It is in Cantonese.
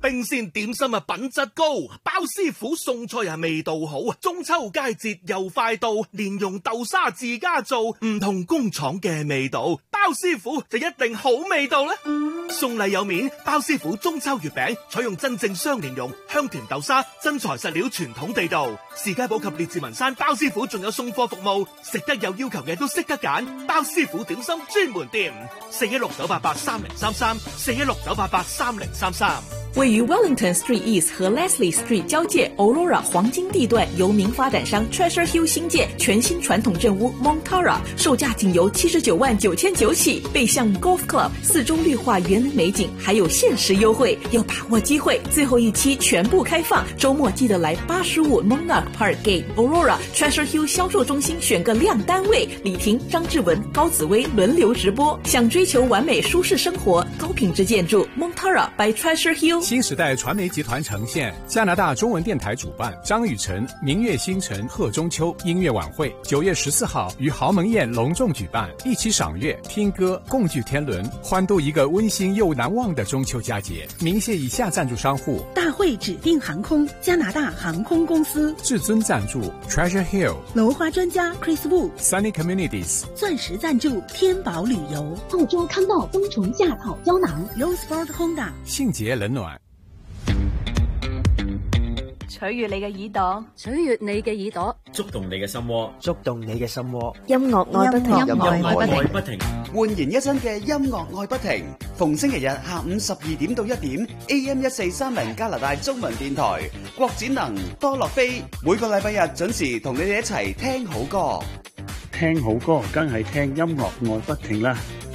冰鮮點心啊品質高，包師傅送菜啊味道好，中秋佳節又快到，蓮蓉豆沙自家做，唔同工廠嘅味道，包師傅就一定好味道啦。送禮有面，包師傅中秋月餅採用真正雙蓮蓉、香甜豆沙，真材實料，傳統地道。士嘉堡及列治文山包師傅仲有送貨服務，食得有要求嘅都識得揀，包師傅點心專門店，4169883033，4169883033。 位于 Wellington Street East 和 Leslie Street 交界 Aurora 黄金地段，由名发展商 Treasure Hill 新建全新传统镇屋 Montara， 售价仅由79.999万起，背向 Golf Club， 四周绿化园林美景，还有限时优惠，要把握机会，最后一期全部开放，周末记得来85 Monarch Park Gate Aurora Treasure Hill 销售中心选个亮单位，李婷、张志文、高紫薇轮流直播。想追求完美舒适生活、高品质建筑 Montara by Treasure Hill。 新时代传媒集团呈现，加拿大中文电台主办，张雨晨明月星辰贺中秋音乐晚会，9月14号于豪门宴隆重举办，一起赏月、听歌，共聚天伦，欢度一个温馨又难忘的中秋佳节。鸣谢以下赞助商户： 大会指定航空、加拿大航空公司； 至尊赞助 Treasure Hill； 楼花专家 Chris Wu； Sunny Communities； 钻石赞助天宝旅游； 澳洲康道冬虫夏草胶囊； Roseford Honda； 信捷冷暖。 取悦你嘅耳朵， 取悦你嘅耳朵， 觸動你嘅心窩， 觸動你嘅心窩。 音樂愛不停， 音樂愛不停， 煥然一新嘅音樂愛不停。逢星期日下午12點到1點 ，AM1430加拿大中文電台，郭展能、多樂飛，每個禮拜日準時同你哋一齊聽好歌。 聽好歌，梗係聽音樂愛不停啦。